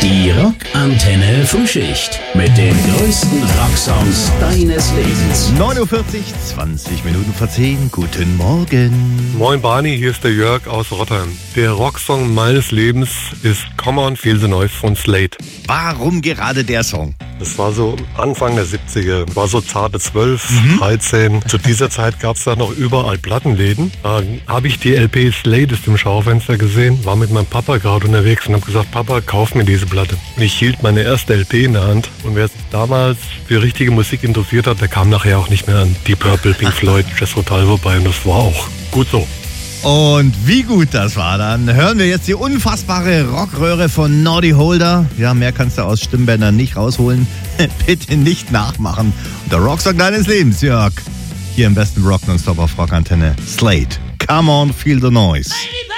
Die Rockantenne Frühschicht mit den größten Rocksongs deines Lebens. 9.40 Uhr, 20 Minuten vor 10. Guten Morgen. Moin Barney, hier ist der Jörg aus Rotterdam. Der Rocksong meines Lebens ist Come On Feel the Noise von Slade. Warum gerade der Song? Das war so Anfang der 70er, war so zarte 12, 13. Zu dieser Zeit gab es da noch überall Plattenläden. Da habe ich die LP Slade im Schaufenster gesehen, war mit meinem Papa gerade unterwegs und habe gesagt, Papa, kauf mir diese Platte. Und ich hielt meine erste LP in der Hand und wer sich damals für richtige Musik interessiert hat, der kam nachher auch nicht mehr an Deep Purple, Pink Floyd, Jethro Tull vorbei und das war auch gut so. Und wie gut das war, dann hören wir jetzt die unfassbare Rockröhre von Noddy Holder. Ja, mehr kannst du aus Stimmbändern nicht rausholen. Bitte nicht nachmachen. Und der Rocksong deines Lebens, Jörg. Hier im besten Rock nonstop auf Rockantenne. Slade. Come on, feel the noise. Baby,